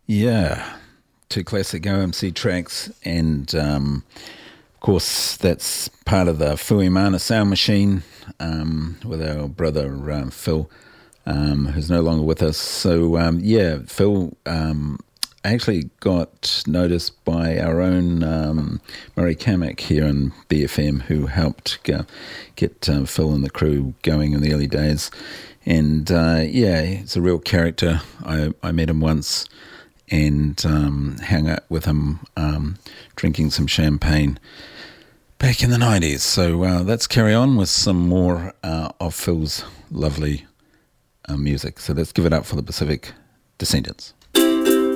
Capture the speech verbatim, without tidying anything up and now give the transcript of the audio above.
Yeah, two classic O M C tracks, and um, of course that's part of the Fuimana Sound Machine um, with our brother um, Phil, um, who's no longer with us. So um, yeah, Phil um, actually got noticed by our own um, Murray Kamek here in B F M, who helped go, get um, Phil and the crew going in the early days. And uh, yeah, he's a real character. I, I met him once and um, hang out with him, um, drinking some champagne back in the nineties. So uh, let's carry on with some more uh, of Phil's lovely uh, music. So let's give it up for the Pacific Descendants.